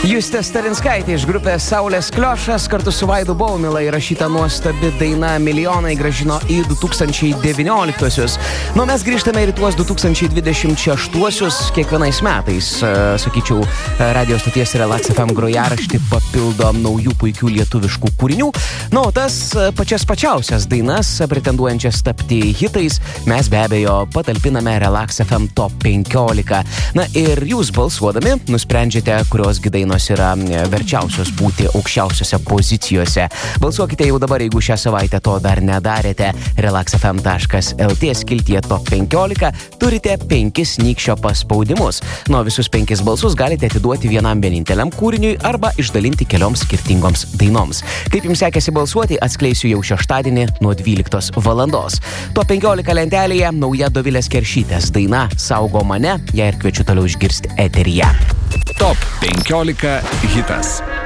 Justė Starinskaitė iš grupės Saulės Kliošas kartu su Vaidu Baumila įrašyta nuostabi daina Milijonai grąžino į 2019-uosius. Mes grįžtame ir tuos 2026-uosius kiekvienais metais. Sakyčiau, radio stoties Relax FM grojaraštį papildo naujų puikių lietuviškų kūrinių. O tas pačiausias dainas, pretenduojančias tapti hitais, mes be abejo patalpiname Relax FM Top 15. Ir jūs balsuodami nusprendžiate, kurios dainos yra verčiausios būti aukščiausiose pozicijose. Balsuokite jau dabar, jeigu šią savaitę to dar nedarėte. relaxfm.lt skiltyje Top 15 turite 5 nykščio paspaudimus. Visus 5 balsus galite atiduoti vienam vieninteliam kūriniui arba išdalinti kelioms skirtingoms dainoms. Kaip jums sekėsi balsuoti, atskleisiu jau šeštadienį nuo 12 valandos. Top 15 lentelėje nauja Dovilės Keršytės daina Saugo mane, ją ir kviečiu toliau išgirsti eteryje. Top 15 hitas.